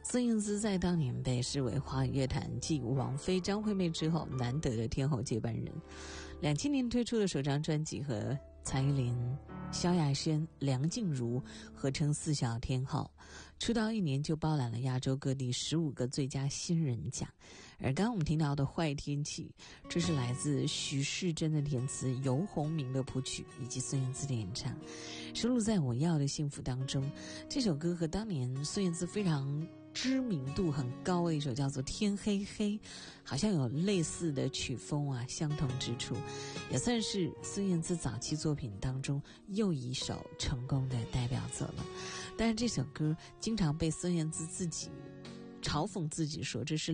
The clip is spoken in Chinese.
孙燕姿在当年被视为华语乐坛继王菲、张惠妹之后难得的天后接班人。2000年推出的首张专辑和蔡依林、萧亚轩、梁静茹合称四小天后，出道1年就包揽了亚洲各地15个最佳新人奖。而刚刚我们听到的《坏天气》，这是来自许世珍的填词，游鸿明的谱曲，以及孙燕姿的演唱，收录在《我要的幸福》当中。这首歌和当年孙燕姿非常知名度很高的一首叫做《天黑黑》，好像有类似的曲风啊，相同之处，也算是孙燕姿早期作品当中又一首成功的代表作了。但是这首歌经常被孙燕姿自己嘲讽自己说，这是